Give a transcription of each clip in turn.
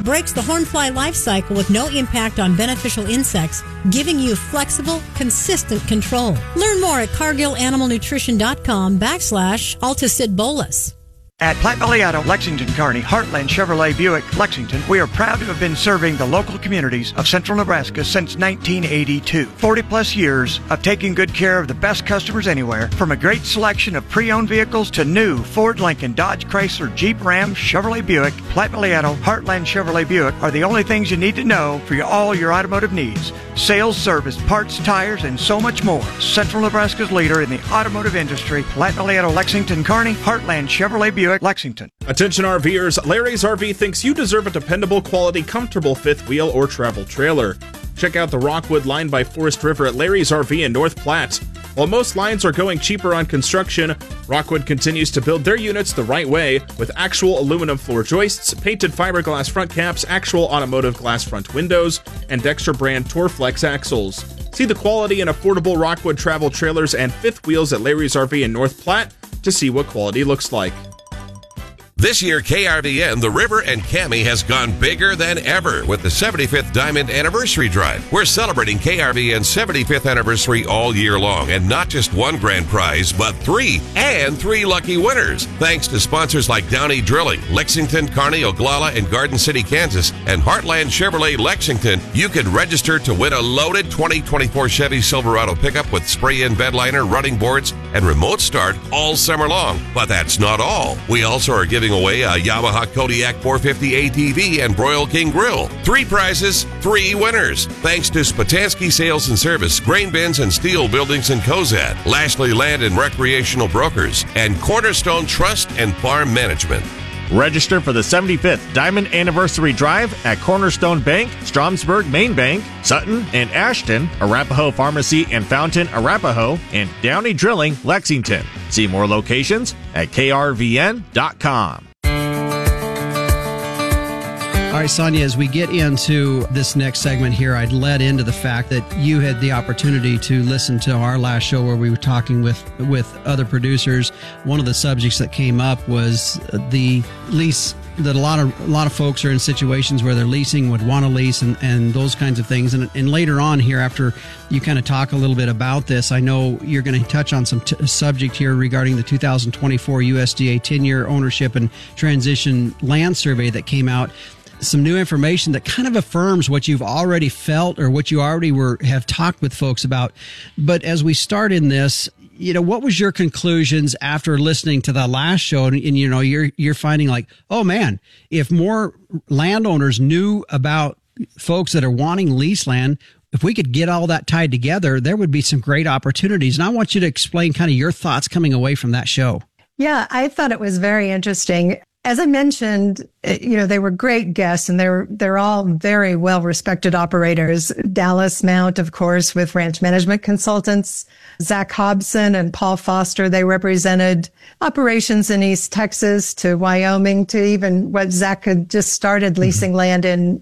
breaks the hornfly life cycle with no impact on beneficial insects, giving you flexible, consistent control. Learn more at CargillAnimalNutrition.com/Alticid Bolus. At Platte Valley Auto, Lexington, Kearney, Heartland Chevrolet Buick, Lexington, we are proud to have been serving the local communities of central Nebraska since 1982. 40-plus years of taking good care of the best customers anywhere, from a great selection of pre-owned vehicles to new Ford, Lincoln, Dodge, Chrysler, Jeep, Ram, Chevrolet Buick, Platte Valley Auto, Heartland Chevrolet Buick are the only things you need to know for all your automotive needs. Sales, service, parts, tires, and so much more. Central Nebraska's leader in the automotive industry, Platte Valley Auto, Lexington, Kearney, Heartland Chevrolet Buick, Lexington. Attention RVers, Larry's RV thinks you deserve a dependable, quality, comfortable fifth wheel or travel trailer. Check out the Rockwood line by Forest River at Larry's RV in North Platte. While most lines are going cheaper on construction, Rockwood continues to build their units the right way with actual aluminum floor joists, painted fiberglass front caps, actual automotive glass front windows, and Dexter brand Torflex axles. See the quality and affordable Rockwood travel trailers and fifth wheels at Larry's RV in North Platte to see what quality looks like. This year, KRVN, The River, and Cami has gone bigger than ever with the 75th Diamond Anniversary Drive. We're celebrating KRVN's 75th anniversary all year long, and not just one grand prize, but three lucky winners. Thanks to sponsors like Downey Drilling, Lexington, Kearney, Oglala, and Garden City, Kansas, and Heartland Chevrolet Lexington, you can register to win a loaded 2024 Chevy Silverado pickup with spray-in bed liner, running boards, and remote start all summer long. But that's not all. We also are giving away a Yamaha Kodiak 450 ATV and Broil King Grill. 3 prizes, 3 winners. Thanks to Spatansky Sales and Service, Grain Bins and Steel Buildings in Cozad, Lashley Land and Recreational Brokers, and Cornerstone Trust and Farm Management. Register for the 75th Diamond Anniversary Drive at Cornerstone Bank, Stromsburg Main Bank, Sutton and Ashton, Arapahoe Pharmacy and Fountain, Arapahoe, and Downey Drilling, Lexington. See more locations at krvn.com. All right, Sonia, as we get into this next segment here, I'd led into the fact that you had the opportunity to listen to our last show where we were talking with other producers. One of the subjects that came up was the lease, that a lot of folks are in situations where they're leasing, would want to lease, and those kinds of things. And later on here, after you kind of talk a little bit about this, I know you're going to touch on some subject here regarding the 2024 USDA 10-year ownership and transition land survey that came out. Some new information that kind of affirms what you've already felt or what you already have talked with folks about. But as we start in this, what was your conclusions after listening to the last show? And you're finding like, oh man, if more landowners knew about folks that are wanting lease land, if we could get all that tied together, there would be some great opportunities. And I want you to explain kind of your thoughts coming away from that show. Yeah, I thought it was very interesting. As I mentioned, they were great guests, and they're all very well-respected operators. Dallas Mount, of course, with Ranch Management Consultants, Zach Hobson and Paul Foster. They represented operations in East Texas to Wyoming to even what Zach had just started leasing land in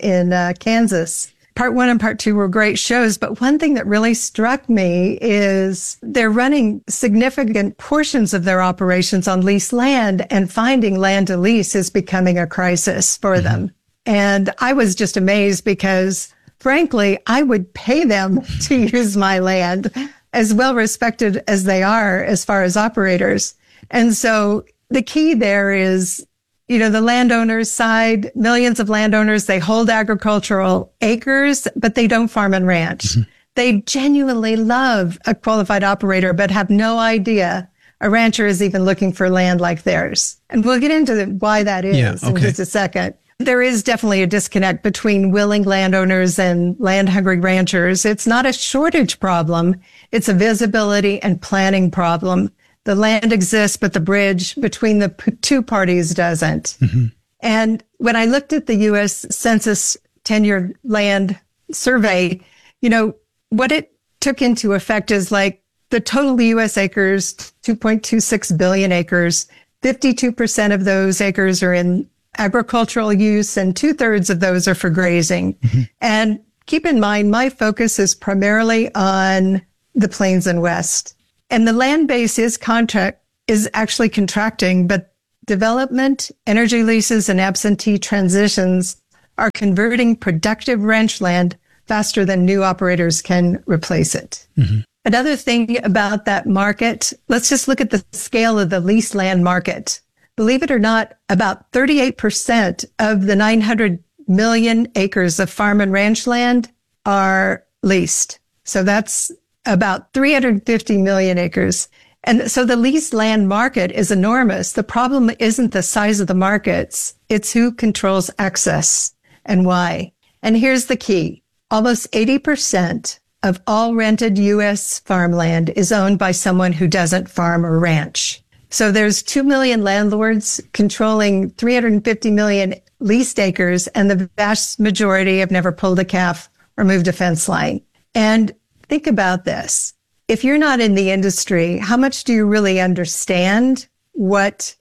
Kansas. Part 1 and Part 2 were great shows, but one thing that really struck me is they're running significant portions of their operations on leased land, and finding land to lease is becoming a crisis for them. And I was just amazed because, frankly, I would pay them to use my land, as well respected as they are as far as operators. And so the key there is, the landowners side, millions of landowners, they hold agricultural acres, but they don't farm and ranch. Mm-hmm. They genuinely love a qualified operator, but have no idea a rancher is even looking for land like theirs. And we'll get into why that is in just a second. There is definitely a disconnect between willing landowners and land-hungry ranchers. It's not a shortage problem. It's a visibility and planning problem. The land exists, but the bridge between the two parties doesn't. Mm-hmm. And when I looked at the U.S. Census 10-year land survey, what it took into effect is like the total U.S. acres, 2.26 billion acres, 52% of those acres are in agricultural use, and 2/3 of those are for grazing. Mm-hmm. And keep in mind, my focus is primarily on the Plains and West. And the land base is actually contracting, but development, energy leases, and absentee transitions are converting productive ranch land faster than new operators can replace it. Mm-hmm. Another thing about that market, let's just look at the scale of the leased land market. Believe it or not, about 38% of the 900 million acres of farm and ranch land are leased. So that's about 350 million acres. And so the leased land market is enormous. The problem isn't the size of the markets. It's who controls access and why. And here's the key. Almost 80% of all rented U.S. farmland is owned by someone who doesn't farm or ranch. So there's 2 million landlords controlling 350 million leased acres, and the vast majority have never pulled a calf or moved a fence line. And think about this. If you're not in the industry, how much do you really understand what,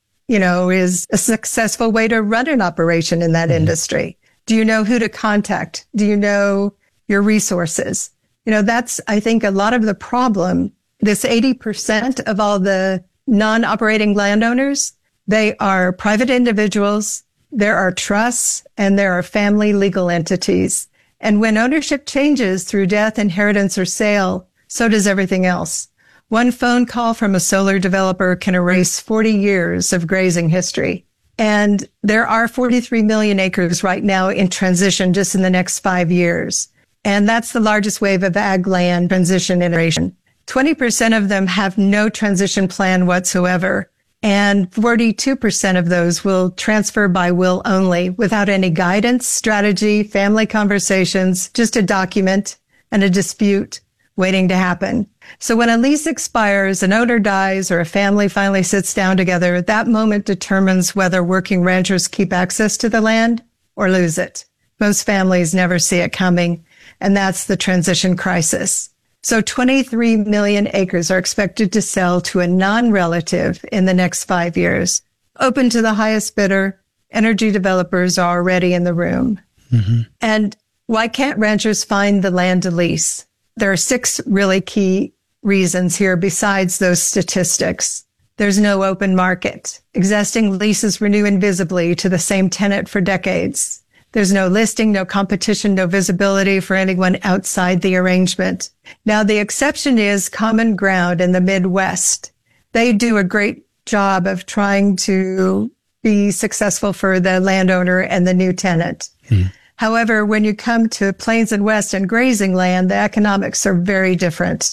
is a successful way to run an operation in that industry? Do you know who to contact? Do you know your resources? That's, I think, a lot of the problem. This 80% of all the non-operating landowners, they are private individuals, there are trusts, and there are family legal entities. And when ownership changes through death, inheritance, or sale, so does everything else. One phone call from a solar developer can erase 40 years of grazing history. And there are 43 million acres right now in transition just in the next 5 years. And that's the largest wave of ag land transition iteration. 20% of them have no transition plan whatsoever. And 42% of those will transfer by will only without any guidance, strategy, family conversations, just a document and a dispute waiting to happen. So when a lease expires, an owner dies, or a family finally sits down together, that moment determines whether working ranchers keep access to the land or lose it. Most families never see it coming, and that's the transition crisis. So 23 million acres are expected to sell to a non-relative in the next 5 years. Open to the highest bidder, energy developers are already in the room. Mm-hmm. And why can't ranchers find the land to lease? There are 6 really key reasons here besides those statistics. There's no open market. Existing leases renew invisibly to the same tenant for decades. There's no listing, no competition, no visibility for anyone outside the arrangement. Now, the exception is Common Ground in the Midwest. They do a great job of trying to be successful for the landowner and the new tenant. However, when you come to Plains and West and grazing land, the economics are very different.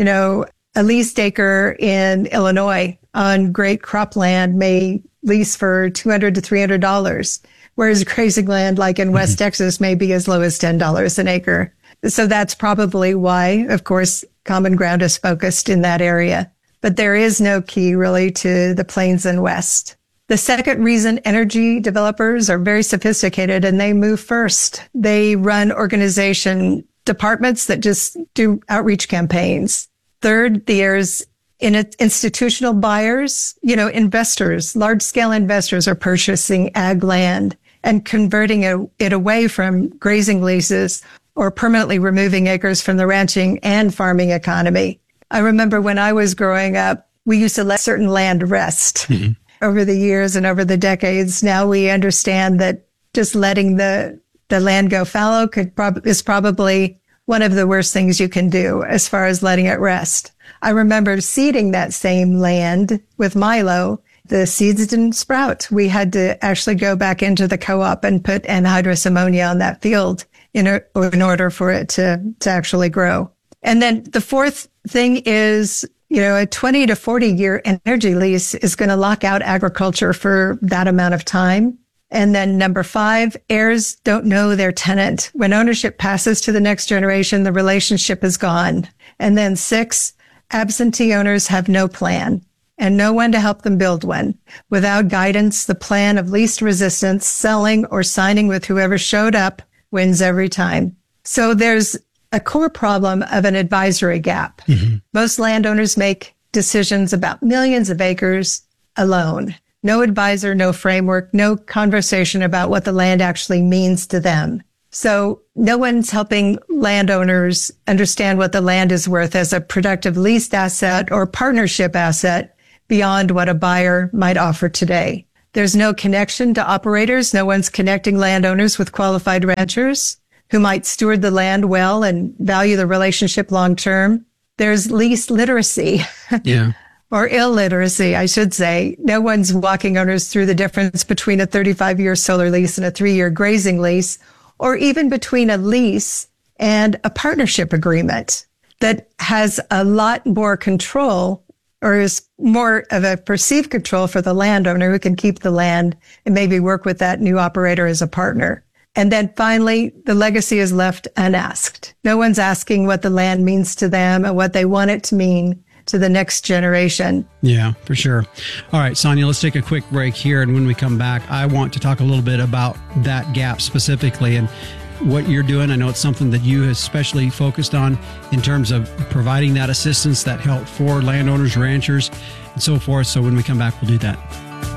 A leased acre in Illinois on great cropland may lease for $200 to $300, whereas grazing land like in West Texas may be as low as $10 an acre. So that's probably why, of course, Common Ground is focused in that area. But there is no key really to the Plains and West. The second reason, energy developers are very sophisticated and they move first. They run organization departments that just do outreach campaigns. Third, there's institutional buyers, investors, large-scale investors are purchasing ag land and converting it away from grazing leases or permanently removing acres from the ranching and farming economy. I remember when I was growing up, we used to let certain land rest. Over the years and over the decades, now we understand that just letting the land go fallow is probably one of the worst things you can do as far as letting it rest. I remember seeding that same land with Milo. The seeds didn't sprout. We had to actually go back into the co-op and put anhydrous ammonia on that field in order for it to actually grow. And then the fourth thing is, a 20 to 40 year energy lease is going to lock out agriculture for that amount of time. And then number 5, heirs don't know their tenant. When ownership passes to the next generation, the relationship is gone. And then 6, absentee owners have no plan and no one to help them build one. Without guidance, the plan of least resistance, selling or signing with whoever showed up, wins every time. So there's a core problem of an advisory gap. Most landowners make decisions about millions of acres alone. No advisor, no framework, no conversation about what the land actually means to them. So no one's helping landowners understand what the land is worth as a productive leased asset or partnership asset beyond what a buyer might offer today. There's no connection to operators. No one's connecting landowners with qualified ranchers who might steward the land well and value the relationship long term. There's lease literacy. Yeah. Or illiteracy, I should say. No one's walking owners through the difference between a 35-year solar lease and a 3-year grazing lease, or even between a lease and a partnership agreement that has a lot more control, or is more of a perceived control for the landowner who can keep the land and maybe work with that new operator as a partner. And then finally, the legacy is left unasked. No one's asking what the land means to them and what they want it to mean to the next generation. Yeah, for sure. All right, Sonia, let's take a quick break here. And when we come back, I want to talk a little bit about that gap specifically and what you're doing. I know it's something that you especially focused on in terms of providing that assistance, that help for landowners, ranchers, and so forth. So when we come back, we'll do that.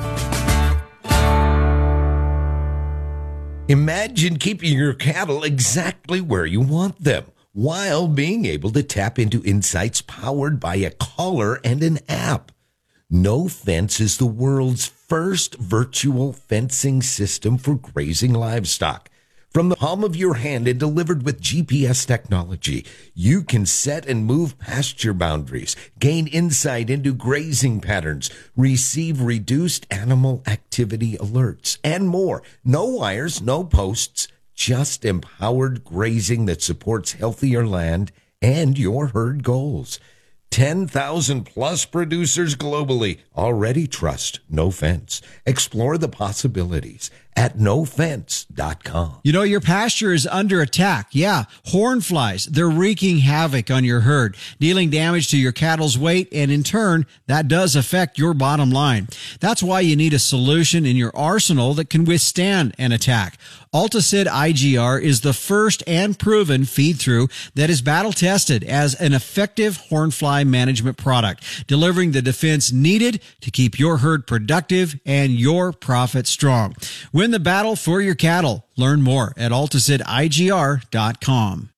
Imagine keeping your cattle exactly where you want them, while being able to tap into insights powered by a collar and an app. No Fence is the world's first virtual fencing system for grazing livestock. From the palm of your hand and delivered with GPS technology, you can set and move pasture boundaries, gain insight into grazing patterns, receive reduced animal activity alerts, and more. No wires, no posts, just empowered grazing that supports healthier land and your herd goals. 10,000 plus producers globally already trust No Fence. Explore the possibilities at nofence.com. You know, your pasture is under attack. Yeah, horn flies. They're wreaking havoc on your herd, dealing damage to your cattle's weight, and in turn, that does affect your bottom line. That's why you need a solution in your arsenal that can withstand an attack. Alticid IGR is the first and proven feed-through that is battle-tested as an effective hornfly management product, delivering the defense needed to keep your herd productive and your profit strong. Win the battle for your cattle. Learn more at AlticidIGR.com.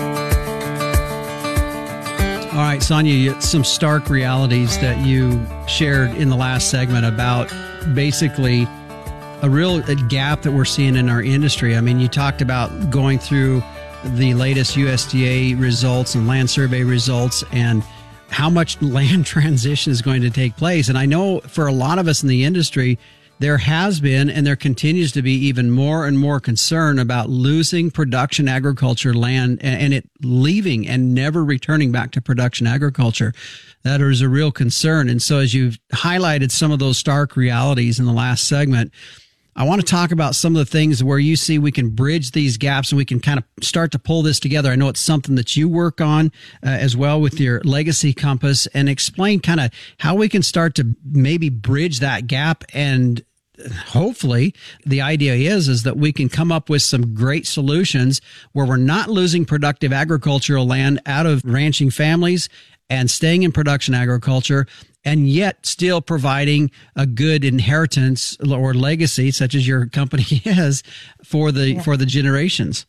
All right, Sonia, some stark realities that you shared in the last segment about basically a real gap that we're seeing in our industry. I mean, you talked about going through the latest USDA results and land survey results and how much land transition is going to take place. And I know for a lot of us in the industry, there has been and there continues to be even more and more concern about losing production agriculture land and it leaving and never returning back to production agriculture. That is a real concern. And so as you've highlighted some of those stark realities in the last segment, I want to talk about some of the things where you see we can bridge these gaps and we can kind of start to pull this together. I know it's something that you work on as well with your Legacy Compass, and explain kind of how we can start to maybe bridge that gap. And hopefully the idea is that we can come up with some great solutions where we're not losing productive agricultural land out of ranching families and staying in production agriculture, and yet still providing a good inheritance or legacy, such as your company is, for the generations.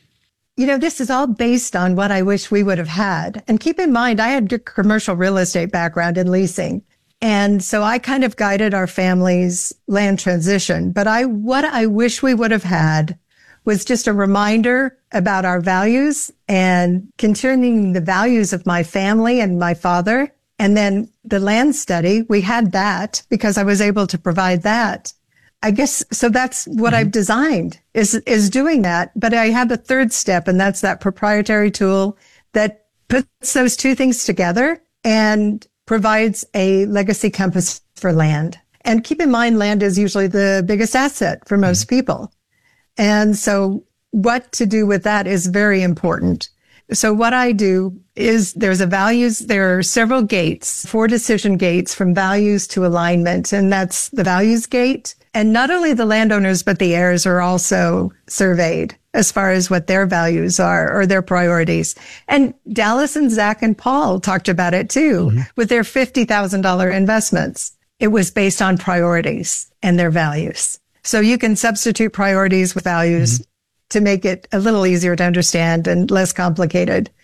You know, this is all based on what I wish we would have had. And keep in mind, I had a commercial real estate background in leasing. And so I kind of guided our family's land transition. But what I wish we would have had was just a reminder about our values and continuing the values of my family and my father. And then the land study, we had that because I was able to provide that. I guess, so that's what I've designed is doing that. But I have a third step, and that's that proprietary tool that puts those two things together and provides a legacy compass for land. And keep in mind, land is usually the biggest asset for most people. And so what to do with that is very important. So what I do is there are several gates, 4 decision gates from values to alignment. And that's the values gate. And not only the landowners, but the heirs are also surveyed as far as what their values are or their priorities. And Dallas and Zach and Paul talked about it too, with their $50,000 investments. It was based on priorities and their values. So you can substitute priorities with values to make it a little easier to understand and less complicated.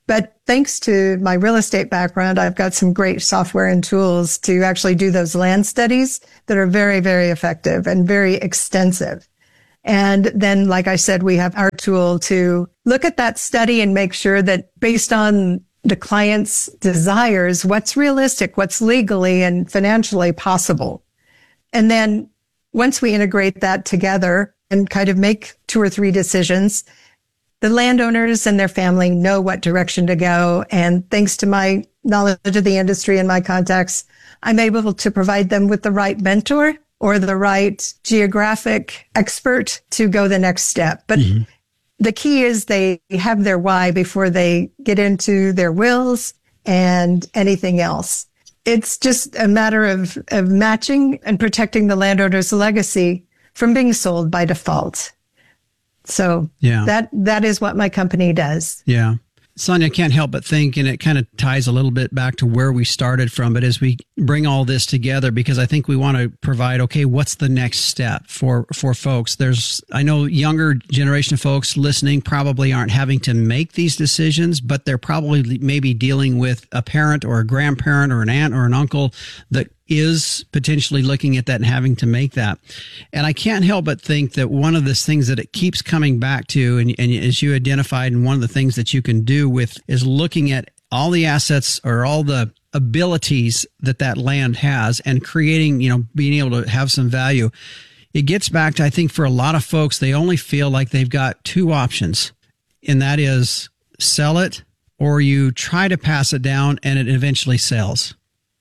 But thanks to my real estate background, I've got some great software and tools to actually do those land studies that are very, very effective and very extensive. And then, like I said, we have our tool to look at that study and make sure that based on the client's desires, what's realistic, what's legally and financially possible. And then once we integrate that together and kind of make 2 or 3 decisions, the landowners and their family know what direction to go. And thanks to my knowledge of the industry and my contacts, I'm able to provide them with the right mentor or the right geographic expert to go the next step. But the key is they have their why before they get into their wills and anything else. It's just a matter of matching and protecting the landowner's legacy from being sold by default. So that is what my company does. Yeah. Sonia, I can't help but think, and it kind of ties a little bit back to where we started from, but as we bring all this together, because I think we want to provide, okay, what's the next step for folks? I know younger generation of folks listening probably aren't having to make these decisions, but they're probably maybe dealing with a parent or a grandparent or an aunt or an uncle that is potentially looking at that and having to make that. And I can't help but think that one of the things that it keeps coming back to, and as you identified, and one of the things that you can do with is looking at all the assets or all the abilities that land has and creating, being able to have some value. It gets back to, I think for a lot of folks, they only feel like they've got 2 options, and that is sell it or you try to pass it down and it eventually sells.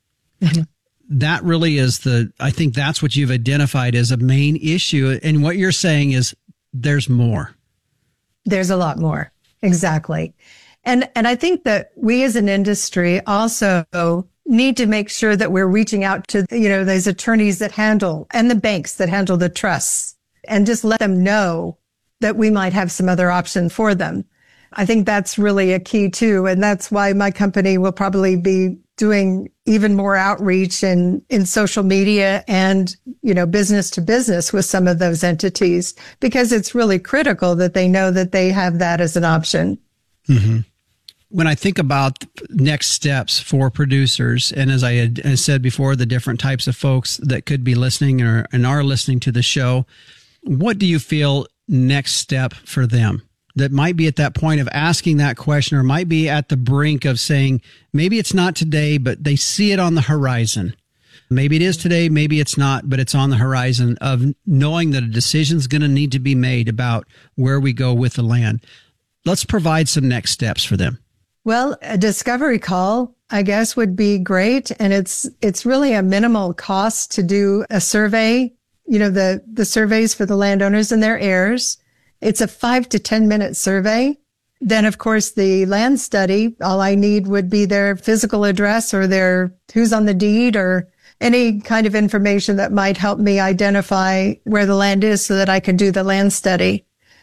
That really is I think that's what you've identified as a main issue. And what you're saying is there's more. There's a lot more. Exactly. And I think that we as an industry also need to make sure that we're reaching out to, those attorneys that handle and the banks that handle the trusts and just let them know that we might have some other option for them. I think that's really a key too. And that's why my company will probably be doing even more outreach in social media and, business to business with some of those entities, because it's really critical that they know that they have that as an option. Mm-hmm. When I think about next steps for producers, and as I had said before, the different types of folks that could be listening and are listening to the show, what do you feel next step for them that might be at that point of asking that question, or might be at the brink of saying, maybe it's not today, but they see it on the horizon? Maybe it is today, maybe it's not, but it's on the horizon of knowing that a decision is going to need to be made about where we go with the land. Let's provide some next steps for them. Well, a discovery call, I guess, would be great. And it's really a minimal cost to do a survey, the surveys for the landowners and their heirs. It's a 5 to 10 minute survey. Then, of course, the land study, all I need would be their physical address or their who's on the deed or any kind of information that might help me identify where the land is so that I can do the land study.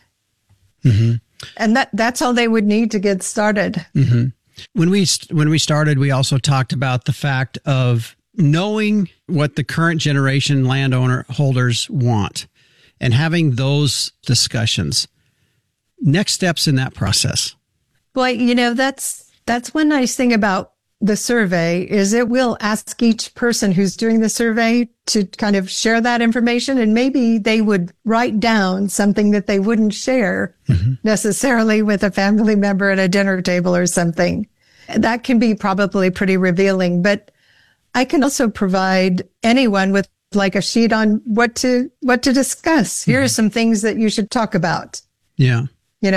Mm-hmm. And that's all they would need to get started. Mm-hmm. When we started, we also talked about the fact of knowing what the current generation landowner holders want and having those discussions. Next steps in that process. Well, that's one nice thing about the survey is it will ask each person who's doing the survey to kind of share that information, and maybe they would write down something that they wouldn't share necessarily with a family member at a dinner table or something. That can be probably pretty revealing, but I can also provide anyone with like a sheet on what to discuss. Here are some things that you should talk about. Yeah.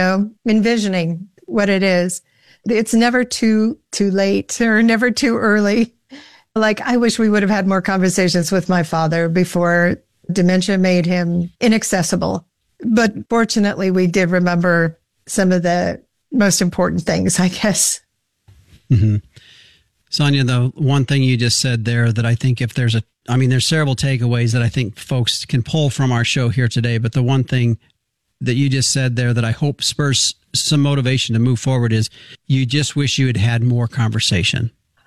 Envisioning what it is. It's never too late or never too early. Like, I wish we would have had more conversations with my father before dementia made him inaccessible. But fortunately, we did remember some of the most important things, I guess. Mm-hmm. Sonia, the one thing you just said there that I think there's several takeaways that I think folks can pull from our show here today. But the one thing that you just said there that I hope spurs some motivation to move forward is you just wish you had had more conversation.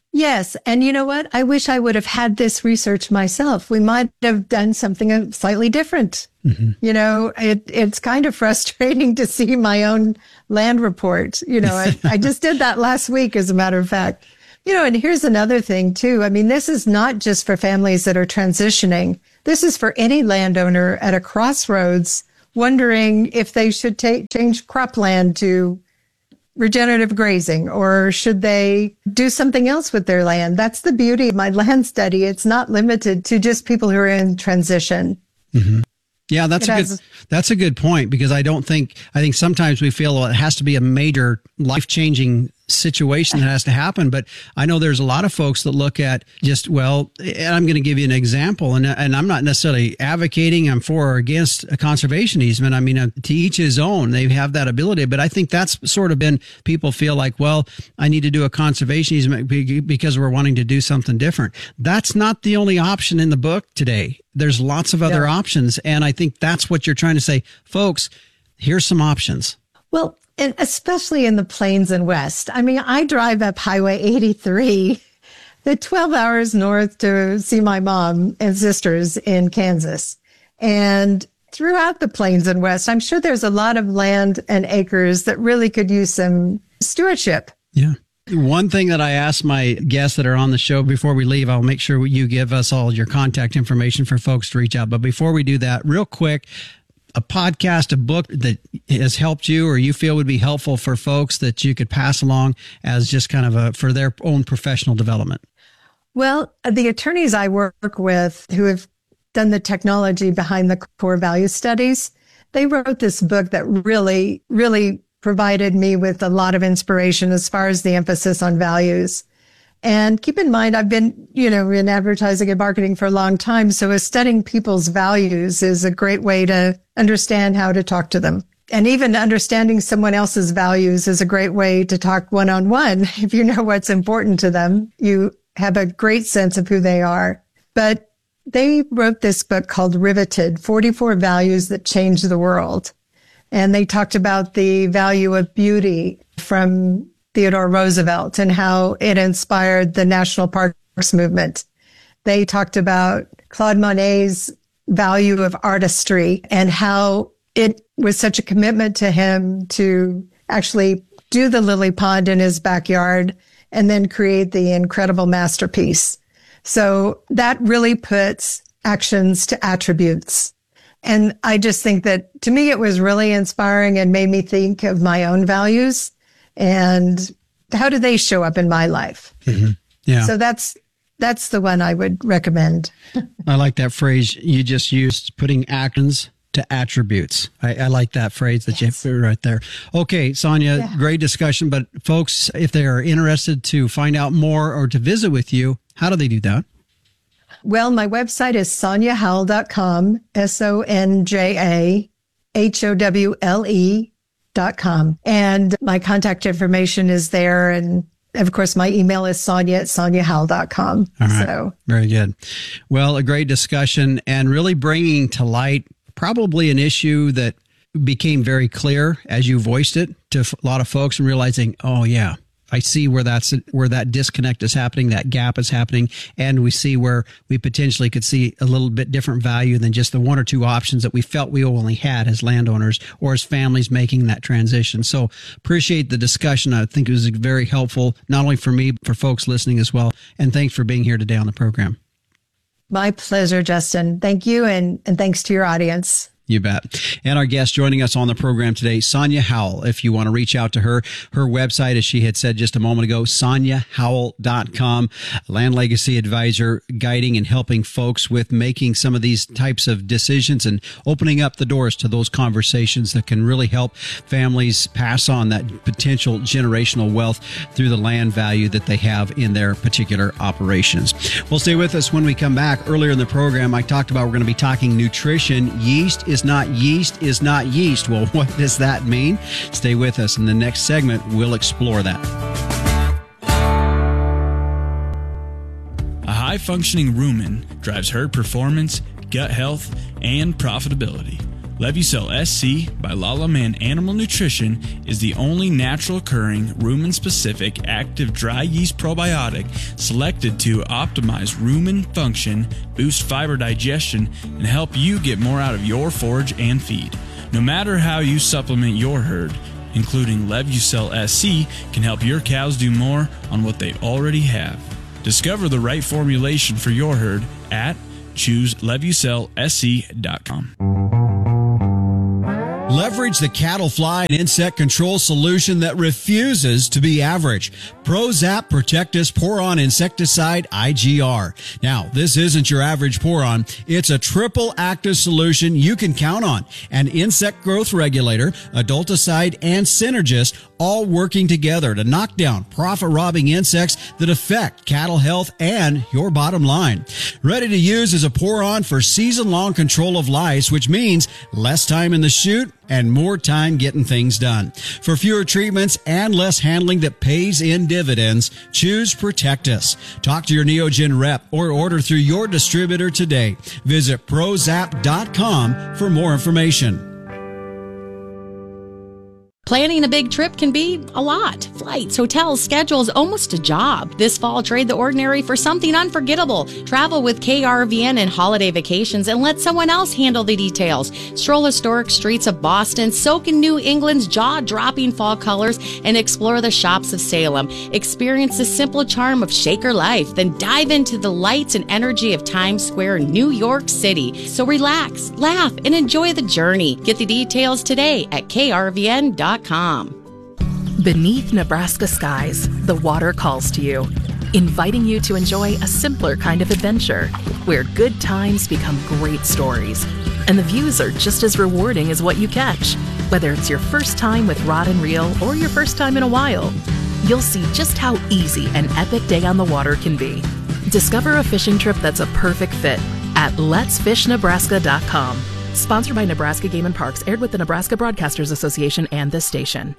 Yes. And you know what? I wish I would have had this research myself. We might have done something slightly different. Mm-hmm. You know, it's kind of frustrating to see my own land report. You know, I just did that last week, as a matter of fact. You know, and here's another thing too. I mean, this is not just for families that are transitioning. This is for any landowner at a crossroads wondering if they should change cropland to regenerative grazing, or should they do something else with their land? That's the beauty of my land study. It's not limited to just people who are in transition. Mm-hmm. Yeah, that's a good point, because I think sometimes we feel it has to be a major life-changing situation that has to happen. But I know there's a lot of folks that look at just, well, and I'm going to give you an example, and I'm not necessarily advocating I'm for or against a conservation easement. I mean, to each his own, they have that ability. But I think that's sort of been, people feel like, well, I need to do a conservation easement because we're wanting to do something different. That's not the only option in the book today. There's lots of other options. And I think that's what you're trying to say, folks, here's some options. Well, and especially in the Plains and West. I mean, I drive up Highway 83, the 12 hours north to see my mom and sisters in Kansas. And throughout the Plains and West, I'm sure there's a lot of land and acres that really could use some stewardship. Yeah. One thing that I ask my guests that are on the show before we leave, I'll make sure you give us all your contact information for folks to reach out. But before we do that, real quick, a podcast, a book that has helped you or you feel would be helpful for folks that you could pass along as just kind of for their own professional development? Well, the attorneys I work with who have done the technology behind the core value studies, they wrote this book that really, really provided me with a lot of inspiration as far as the emphasis on values. And keep in mind, I've been, in advertising and marketing for a long time. So studying people's values is a great way to understand how to talk to them. And even understanding someone else's values is a great way to talk one-on-one. If you know what's important to them, you have a great sense of who they are. But they wrote this book called Riveted, 44 Values That Change the World. And they talked about the value of beauty from Theodore Roosevelt and how it inspired the National Parks movement. They talked about Claude Monet's value of artistry and how it was such a commitment to him to actually do the lily pond in his backyard and then create the incredible masterpiece. So that really puts actions to attributes. And I just think that to me, it was really inspiring and made me think of my own values and how do they show up in my life? Mm-hmm. Yeah. So that's the one I would recommend. I like that phrase you just used, putting actions to attributes. I like that phrase that you put right there. Okay, Sonia, great discussion. But folks, if they are interested to find out more or to visit with you, how do they do that? Well, my website is SoniaHowell.com, SonjaHowle.com. And my contact information is there. And of course, my email is Sonia@SoniaHowell.com. All right. So very good. Well, a great discussion and really bringing to light probably an issue that became very clear as you voiced it to a lot of folks and realizing, oh, yeah, I see where that disconnect is happening, that gap is happening, and we see where we potentially could see a little bit different value than just the one or two options that we felt we only had as landowners or as families making that transition. So appreciate the discussion. I think it was very helpful, not only for me, but for folks listening as well. And thanks for being here today on the program. My pleasure, Justin. Thank you, and thanks to your audience. You bet. And our guest joining us on the program today, Sonia Howell. If you want to reach out to her website, as she had said just a moment ago, SoniaHowell.com, land legacy advisor, guiding and helping folks with making some of these types of decisions and opening up the doors to those conversations that can really help families pass on that potential generational wealth through the land value that they have in their particular operations. Well, stay with us when we come back. Earlier in the program, I talked about we're going to be talking nutrition. Yeast is not yeast is not yeast. Well, what does that mean? Stay with us. In the next segment, we'll explore that. A high-functioning rumen drives herd performance, gut health, and profitability. Levucel SC by Lalaman Animal Nutrition is the only natural occurring rumen-specific active dry yeast probiotic selected to optimize rumen function, boost fiber digestion, and help you get more out of your forage and feed. No matter how you supplement your herd, including Levucel SC can help your cows do more on what they already have. Discover the right formulation for your herd at ChooseLevucelSC.com. Leverage the cattle fly and insect control solution that refuses to be average. ProZap Protectus Pour-On Insecticide IGR. Now, this isn't your average pour-on. It's a triple active solution you can count on. An insect growth regulator, adulticide, and synergist all working together to knock down profit-robbing insects that affect cattle health and your bottom line. Ready to use as a pour-on for season-long control of lice, which means less time in the chute and more time getting things done. For fewer treatments and less handling that pays in dividends, choose Protectus. Talk to your Neogen rep or order through your distributor today. Visit Prozap.com for more information. Planning a big trip can be a lot. Flights, hotels, schedules, almost a job. This fall, trade the ordinary for something unforgettable. Travel with KRVN and holiday vacations and let someone else handle the details. Stroll historic streets of Boston, soak in New England's jaw-dropping fall colors, and explore the shops of Salem. Experience the simple charm of Shaker life, then dive into the lights and energy of Times Square in New York City. So relax, laugh, and enjoy the journey. Get the details today at krvn.com. Beneath Nebraska skies, the water calls to you, inviting you to enjoy a simpler kind of adventure where good times become great stories. And the views are just as rewarding as what you catch. Whether it's your first time with rod and reel or your first time in a while, you'll see just how easy an epic day on the water can be. Discover a fishing trip that's a perfect fit at letsfishnebraska.com. Sponsored by Nebraska Game and Parks, aired with the Nebraska Broadcasters Association and this station.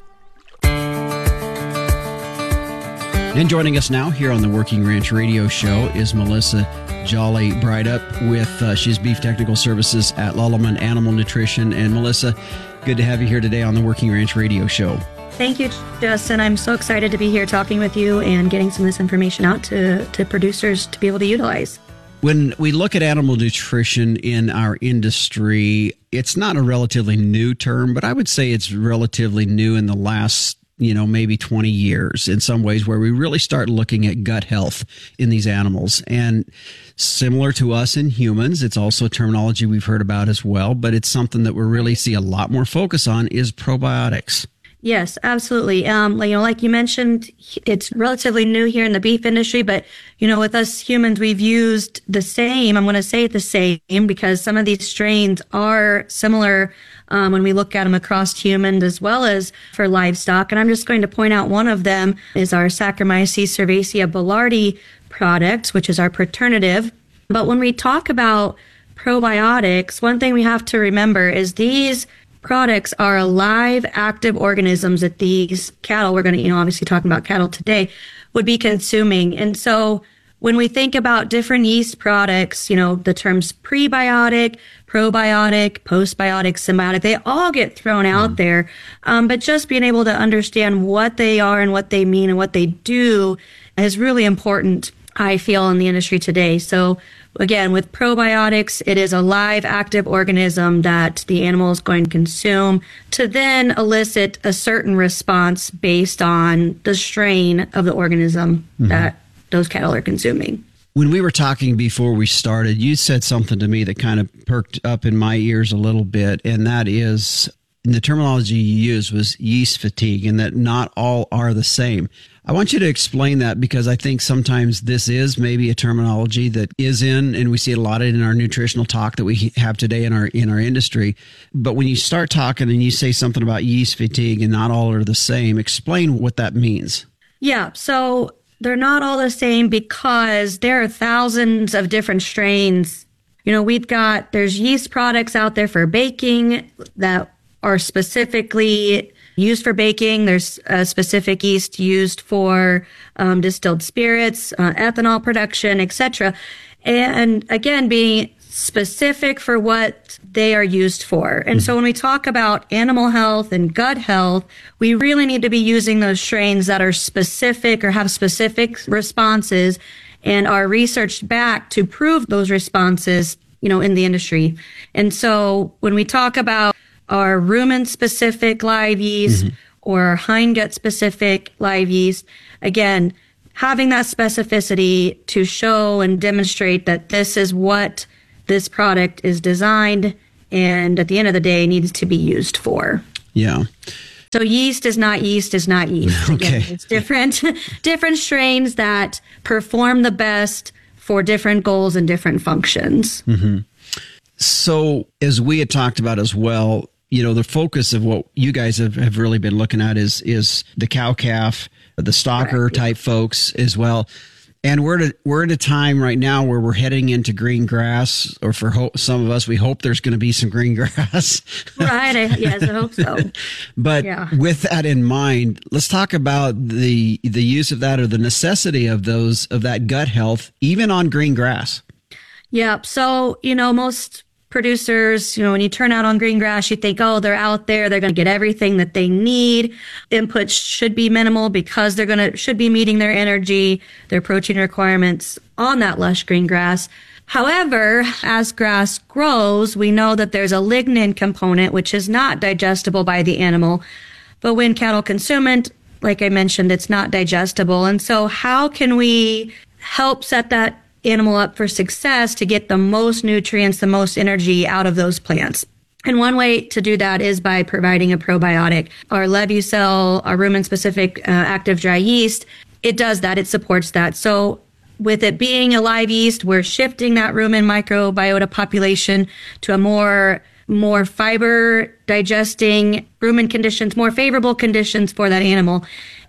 And joining us now here on the Working Ranch Radio Show is Melissa Jolly Brydup with she's Beef Technical Services at Lalaman Animal Nutrition. And Melissa, good to have you here today on the Working Ranch Radio Show. Thank you, Justin. I'm so excited to be here talking with you and getting some of this information out to producers to be able to utilize. When we look at animal nutrition in our industry, it's not a relatively new term, but I would say it's relatively new in the last, maybe 20 years in some ways, where we really start looking at gut health in these animals. And similar to us in humans, it's also a terminology we've heard about as well, but it's something that we really see a lot more focus on is probiotics. Yes, absolutely. Like you mentioned, it's relatively new here in the beef industry, but, with us humans, we've used the same, I'm going to say the same because some of these strains are similar when we look at them across humans as well as for livestock. And I'm just going to point out one of them is our Saccharomyces cerevisiae boulardii product, which is our Preternative. But when we talk about probiotics, one thing we have to remember is these products are live, active organisms that these cattle, we're going to, obviously talking about cattle today, would be consuming. And so when we think about different yeast products, the terms prebiotic, probiotic, postbiotic, symbiotic, they all get thrown out there. But just being able to understand what they are and what they mean and what they do is really important, I feel, in the industry today. So again, with probiotics, it is a live, active organism that the animal is going to consume to then elicit a certain response based on the strain of the organism that those cattle are consuming. When we were talking before we started, you said something to me that kind of perked up in my ears a little bit, and that is, the terminology you used was yeast fatigue, and that not all are the same. I want you to explain that because I think sometimes this is maybe a terminology that is in, and we see a lot of it in our nutritional talk that we have today in our industry. But when you start talking and you say something about yeast fatigue and not all are the same, explain what that means. Yeah, so they're not all the same because there are thousands of different strains. There's yeast products out there for baking that are specifically used for baking. There's a specific yeast used for distilled spirits, ethanol production, etc. And again, being specific for what they are used for. And so when we talk about animal health and gut health, we really need to be using those strains that are specific or have specific responses and are researched back to prove those responses, in the industry. And so when we talk about our rumen-specific live yeast or hindgut-specific live yeast, again, having that specificity to show and demonstrate that this is what this product is designed and at the end of the day needs to be used for. Yeah. So yeast is not yeast. Okay. Again, it's different strains that perform the best for different goals and different functions. Mm-hmm. So as we had talked about as well, the focus of what you guys have really been looking at is the cow-calf, the stalker type folks as well. And we're at a time right now where we're heading into green grass, or for some of us, we hope there's going to be some green grass. Right. Yes, I hope so. But with that in mind, let's talk about the use of that, or the necessity of that gut health, even on green grass. Yep. So, most producers, when you turn out on green grass, you think, oh, they're out there, they're going to get everything that they need. Inputs should be minimal because should be meeting their energy, their protein requirements on that lush green grass. However, as grass grows, we know that there's a lignin component, which is not digestible by the animal. But when cattle consume it, like I mentioned, it's not digestible. And so how can we help set that animal up for success to get the most nutrients, the most energy out of those plants? And one way to do that is by providing a probiotic. Our Levucell, our rumen-specific active dry yeast, it does that. It supports that. So with it being a live yeast, we're shifting that rumen microbiota population to a more fiber digesting rumen conditions, more favorable conditions for that animal.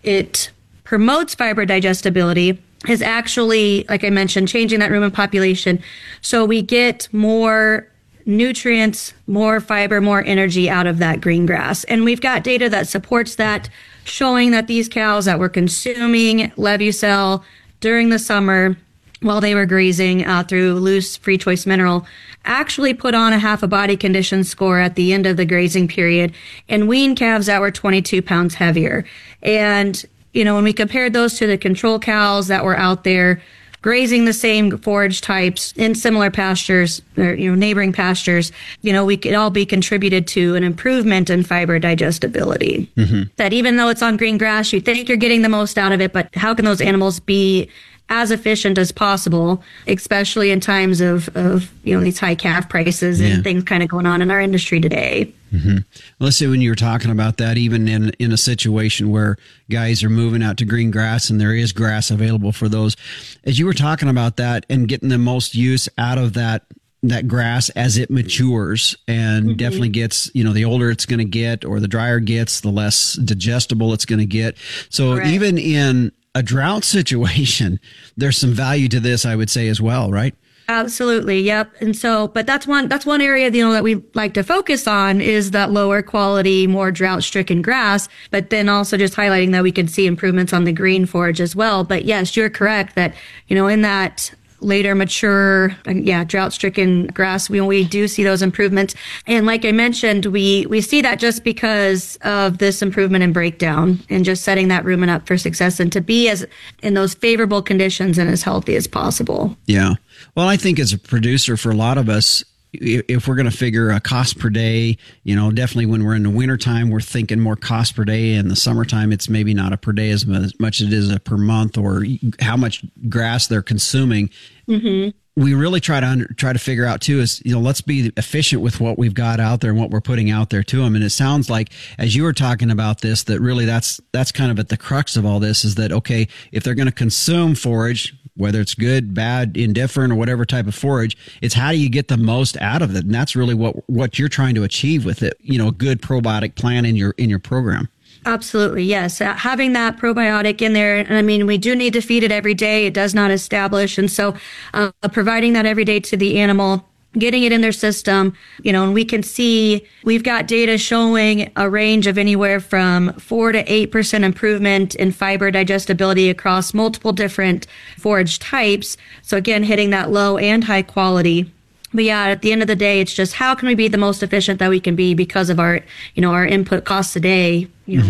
It promotes fiber digestibility, is actually, like I mentioned, changing that rumen population. So we get more nutrients, more fiber, more energy out of that green grass. And we've got data that supports that, showing that these cows that were consuming Levucell during the summer while they were grazing through loose free choice mineral actually put on a half a body condition score at the end of the grazing period and weaned calves that were 22 pounds heavier. And when we compared those to the control cows that were out there grazing the same forage types in similar pastures or, neighboring pastures, we could all be contributed to an improvement in fiber digestibility. Mm-hmm. That even though it's on green grass, you think you're getting the most out of it, but how can those animals be as efficient as possible, especially in times of these high calf prices and things kind of going on in our industry today. Mm-hmm. Well, let's say when you were talking about that, even in a situation where guys are moving out to green grass and there is grass available for those, as you were talking about that and getting the most use out of that grass as it matures and definitely gets, the older it's going to get or the drier it gets, the less digestible it's going to get. So even in a drought situation, there's some value to this, I would say, as well, right? Absolutely. Yep. And so, but that's one area, that we like to focus on is that lower quality, more drought stricken grass, but then also just highlighting that we can see improvements on the green forage as well. But yes, you're correct that, in that later mature, drought-stricken grass, we do see those improvements. And like I mentioned, we see that just because of this improvement in breakdown and just setting that rumen up for success and to be as in those favorable conditions and as healthy as possible. Yeah. Well, I think as a producer, for a lot of us, if we're going to figure a cost per day, definitely when we're in the wintertime, we're thinking more cost per day. In the summertime, it's maybe not a per day as much as it is a per month or how much grass they're consuming. Mm-hmm. We really try to figure out too is, let's be efficient with what we've got out there and what we're putting out there to them. And it sounds like, as you were talking about this, that really that's kind of at the crux of all this is that, okay, if they're going to consume forage, whether it's good, bad, indifferent, or whatever type of forage, it's how do you get the most out of it? And that's really what you're trying to achieve with it. A good probiotic plan in your program. Absolutely. Yes. Having that probiotic in there. And we do need to feed it every day. It does not establish. And so providing that every day to the animal, getting it in their system, and we can see we've got data showing a range of anywhere from 4 to 8% improvement in fiber digestibility across multiple different forage types. So again, hitting that low and high quality. But yeah, at the end of the day, it's just how can we be the most efficient that we can be because of our, our input costs today.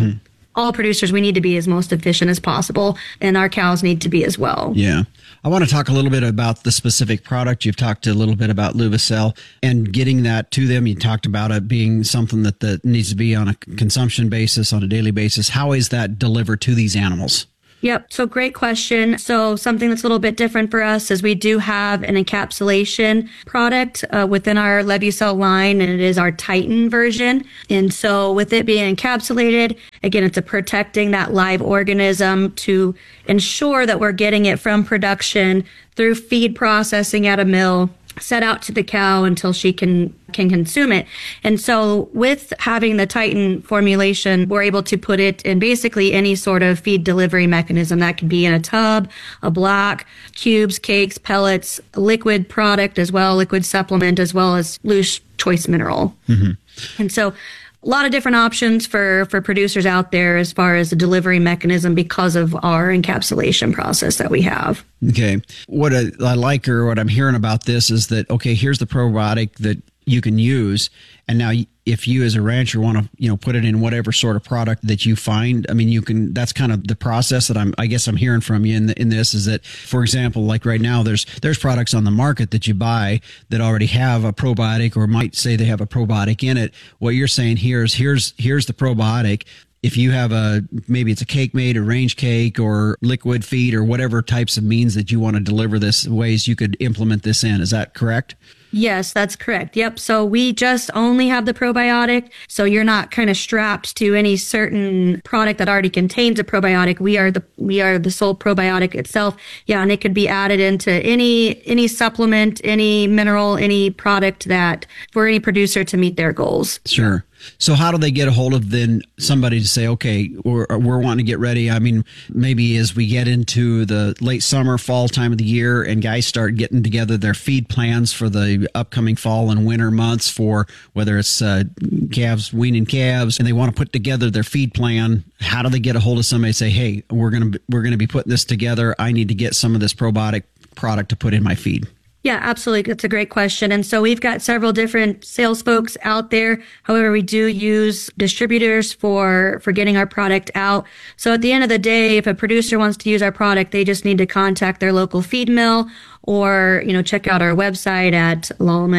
All producers, we need to be as most efficient as possible, and our cows need to be as well. Yeah. I want to talk a little bit about the specific product. You've talked a little bit about Luvicel and getting that to them. You talked about it being something that needs to be on a consumption basis, on a daily basis. How is that delivered to these animals? Yep. So great question. So something that's a little bit different for us is we do have an encapsulation product within our Levusel line, and it is our Titan version. And so with it being encapsulated, again, it's protecting that live organism to ensure that we're getting it from production through feed processing at a mill, set out to the cow until she can consume it. And so with having the Titan formulation, we're able to put it in basically any sort of feed delivery mechanism. That can be in a tub, a block, cubes, cakes, pellets, liquid product as well, liquid supplement, as well as loose choice mineral. And so a lot of different options for producers out there as far as the delivery mechanism because of our encapsulation process that we have. Okay. What I like, or what I'm hearing about this, is that, okay, here's the probiotic that you can use. And now if you as a rancher want to, put it in whatever sort of product that you find, I mean, you can, that's kind of the process that I guess I'm hearing from you in this, is that, for example, like right now, there's products on the market that you buy that already have a probiotic, or might say they have a probiotic in it. What you're saying here is here's the probiotic. If you have maybe it's a cake made, a range cake, or liquid feed, or whatever types of means that you want to deliver this, ways you could implement this in. Is that correct? Yes, that's correct. Yep. So we just only have the probiotic. So you're not kind of strapped to any certain product that already contains a probiotic. We are the sole probiotic itself. Yeah. And it could be added into any supplement, any mineral, any product that for any producer to meet their goals. Sure. So how do they get a hold of then somebody to say, okay, we're wanting to get ready? I mean, maybe as we get into the late summer, fall time of the year, and guys start getting together their feed plans for the upcoming fall and winter months, for whether it's calves, weaning calves, and they want to put together their feed plan. How do they get a hold of somebody and say, hey, we're going to be putting this together. I need to get some of this probiotic product to put in my feed? Yeah, absolutely. That's a great question. And so we've got several different sales folks out there. However, we do use distributors for getting our product out. So at the end of the day, if a producer wants to use our product, they just need to contact their local feed mill, or, check out our website at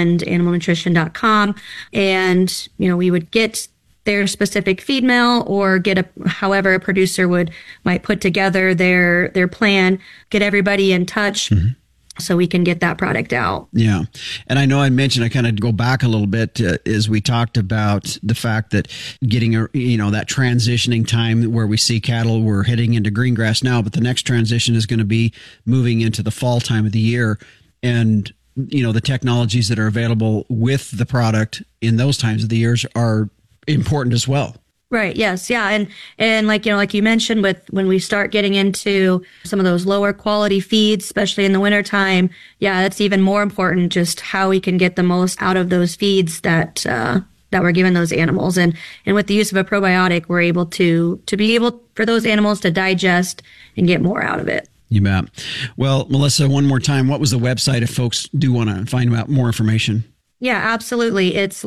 LaLamandAnimalNutrition.com. And, we would get their specific feed mill, or however a producer might put together their plan, get everybody in touch. So we can get that product out. Yeah. And I know I mentioned, I kind of go back a little bit as we talked about the fact that getting, that transitioning time where we see cattle, we're heading into green grass now, but the next transition is going to be moving into the fall time of the year. And, the technologies that are available with the product in those times of the years are important as well. Right. Yes. Yeah. And like you mentioned, when we start getting into some of those lower quality feeds, especially in the wintertime, yeah, that's even more important, just how we can get the most out of those feeds that we're giving those animals. And with the use of a probiotic, we're able to be able for those animals to digest and get more out of it. You bet. Well, Melissa, one more time, what was the website if folks do want to find out more information? Yeah, absolutely. It's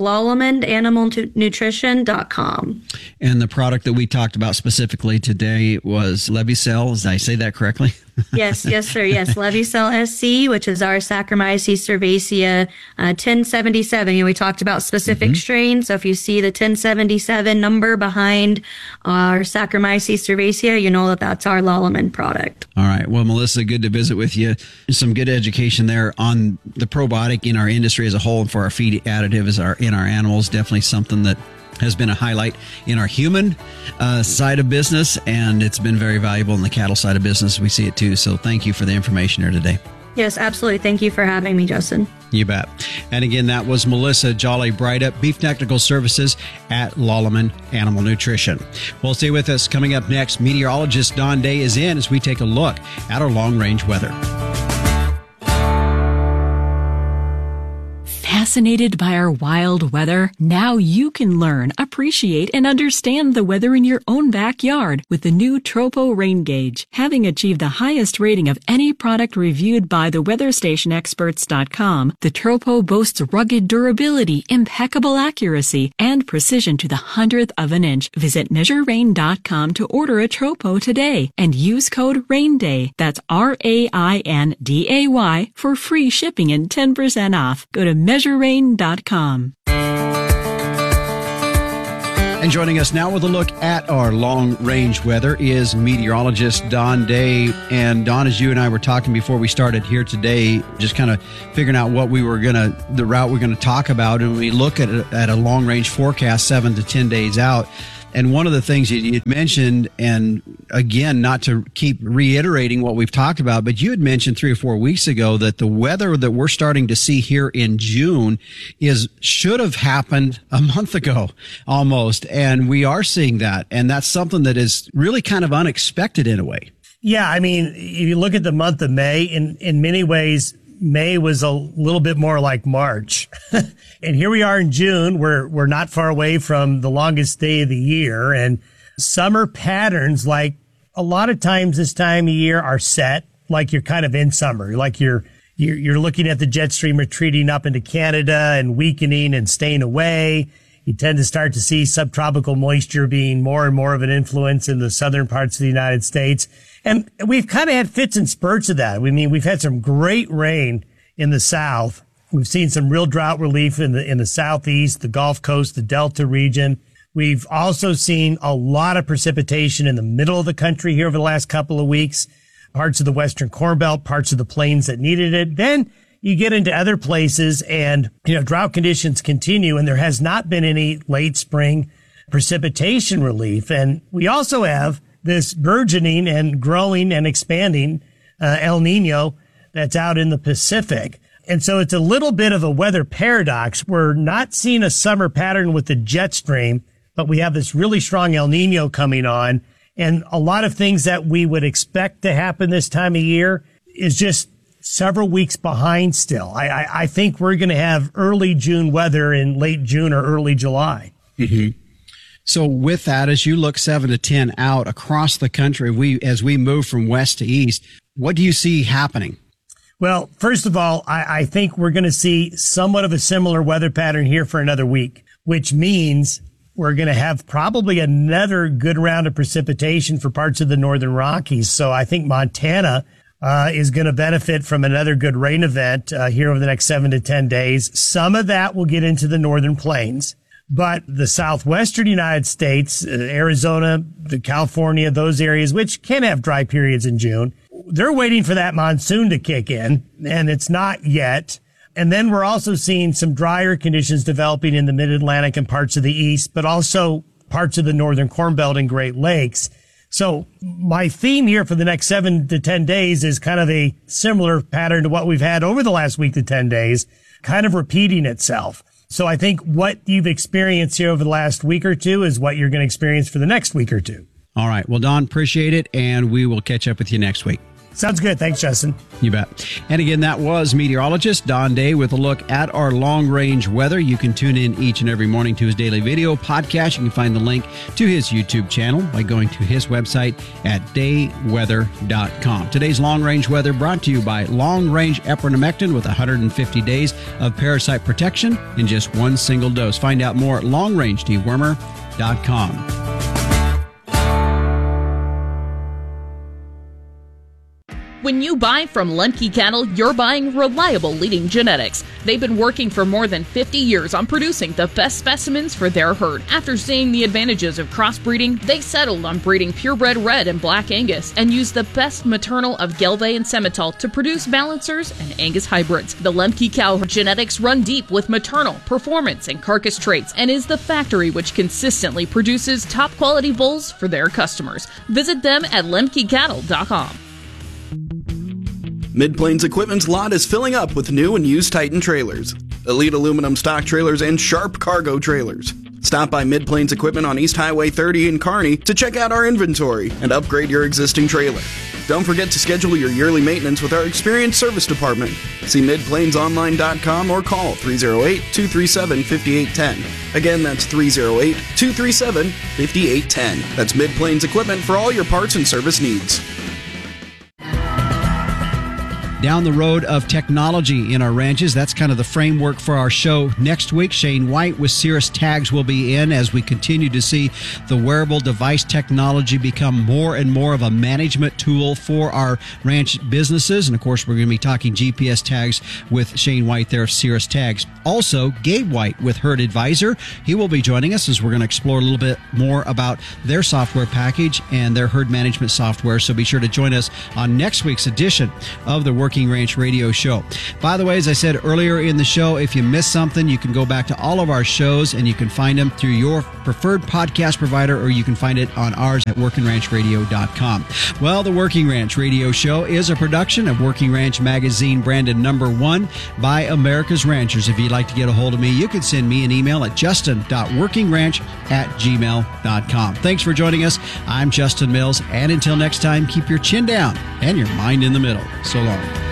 LaLamandAnimalNutrition.com. And the product that we talked about specifically today was Levusel. Did I say that correctly? Yes, sir. Yes, Levusel SC, which is our Saccharomyces cerevisiae 1077. We talked about specific strains. So if you see the 1077 number behind our Saccharomyces cerevisiae, you know that that's our LaLamand product. All right. Well, Melissa, good to visit with you. Some good education there on the probiotic in our industry as a whole, and for our feed additive in our animals. Definitely something that has been a highlight in our human side of business, and it's been very valuable in the cattle side of business. We see it too. So thank you for the information here today. Yes, absolutely. Thank you for having me, Justin. You bet. And again, that was Melissa Jolly-Brydup, Beef Technical Services at LaLamand Animal Nutrition. Well, stay with us. Coming up next, meteorologist Don Day is in as we take a look at our long-range weather. Fascinated by our wild weather? Now you can learn, appreciate, and understand the weather in your own backyard with the new Tropo Rain Gauge. Having achieved the highest rating of any product reviewed by the WeatherStationExperts.com, the Tropo boasts rugged durability, impeccable accuracy, and precision to the 100th of an inch. Visit MeasureRain.com to order a Tropo today and use code RAINDAY. That's RAINDAY for free shipping and 10% off. Go to MeasureRain.com. And joining us now with a look at our long-range weather is meteorologist Don Day. And Don, as you and I were talking before we started here today, just kind of figuring out what the route we're going to talk about. And we look at a long-range forecast 7 to 10 days out. And one of the things you mentioned, and again, not to keep reiterating what we've talked about, but you had mentioned 3 or 4 weeks ago that the weather that we're starting to see here in June should have happened a month ago almost. And we are seeing that. And that's something that is really kind of unexpected in a way. Yeah. I mean, if you look at the month of May, in many ways, May was a little bit more like March. And here we are in June. We're not far away from the longest day of the year, and summer patterns, like a lot of times this time of year, are set like you're kind of in summer, like you're looking at the jet stream retreating up into Canada and weakening and staying away. You tend to start to see subtropical moisture being more and more of an influence in the southern parts of the United States. And we've kind of had fits and spurts of that. I mean, we've had some great rain in the south. We've seen some real drought relief in the southeast, the Gulf Coast, the Delta region. We've also seen a lot of precipitation in the middle of the country here over the last couple of weeks, parts of the Western Corn Belt, parts of the plains that needed it. Then you get into other places and, drought conditions continue, and there has not been any late spring precipitation relief. And we also have this burgeoning and growing and expanding El Nino that's out in the Pacific. And so it's a little bit of a weather paradox. We're not seeing a summer pattern with the jet stream, but we have this really strong El Nino coming on. And a lot of things that we would expect to happen this time of year is just several weeks behind still. I think we're going to have early June weather in late June or early July. Mm-hmm. So with that, as you look 7 to 10 out across the country, as we move from west to east, what do you see happening? Well, first of all, I think we're going to see somewhat of a similar weather pattern here for another week, which means we're going to have probably another good round of precipitation for parts of the northern Rockies. So I think Montana is going to benefit from another good rain event here over the next 7 to 10 days. Some of that will get into the northern plains. But the southwestern United States, Arizona, California, those areas, which can have dry periods in June, they're waiting for that monsoon to kick in, and it's not yet. And then we're also seeing some drier conditions developing in the mid-Atlantic and parts of the east, but also parts of the northern Corn Belt and Great Lakes. So my theme here for the next 7 to 10 days is kind of a similar pattern to what we've had over the last week to 10 days, kind of repeating itself. So I think what you've experienced here over the last week or two is what you're going to experience for the next week or two. All right. Well, Don, appreciate it, and we will catch up with you next week. Sounds good. Thanks, Justin. You bet. And again, that was meteorologist Don Day with a look at our long-range weather. You can tune in each and every morning to his daily video podcast. You can find the link to his YouTube channel by going to his website at dayweather.com. Today's long-range weather brought to you by long-range epinephrine with 150 days of parasite protection in just one single dose. Find out more at longrangedewormer.com. When you buy from Lemke Cattle, you're buying reliable leading genetics. They've been working for more than 50 years on producing the best specimens for their herd. After seeing the advantages of crossbreeding, they settled on breeding purebred red and black Angus and used the best maternal of Gelbvieh and Simmental to produce balancers and Angus hybrids. The Lemke cow genetics run deep with maternal, performance, and carcass traits and is the factory which consistently produces top quality bulls for their customers. Visit them at lemkecattle.com. Mid-Plains Equipment's lot is filling up with new and used Titan trailers, Elite aluminum stock trailers, and Sharp cargo trailers. Stop by Mid-Plains Equipment on East Highway 30 in Kearney to check out our inventory and upgrade your existing trailer. Don't forget to schedule your yearly maintenance with our experienced service department. See midplainsonline.com or call 308-237-5810. Again, that's 308-237-5810. That's Mid-Plains Equipment for all your parts and service needs. Down the road of technology in our ranches. That's kind of the framework for our show next week. Shane White with Cirrus Tags will be in as we continue to see the wearable device technology become more and more of a management tool for our ranch businesses. And of course, we're going to be talking GPS tags with Shane White there of Cirrus Tags. Also, Gabe White with Herd Advisor. He will be joining us as we're going to explore a little bit more about their software package and their herd management software. So be sure to join us on next week's edition of the Working Ranch Radio Show. By the way, as I said earlier in the show, if you missed something, you can go back to all of our shows and you can find them through your preferred podcast provider, or you can find it on ours at workingranchrradio.com. Well, the Working Ranch Radio Show is a production of Working Ranch Magazine, branded #1 by America's Ranchers. If you'd like to get a hold of me, you can send me an email at justin.workingranch@gmail.com. Thanks for joining us. I'm Justin Mills, and until next time, keep your chin down and your mind in the middle. So long.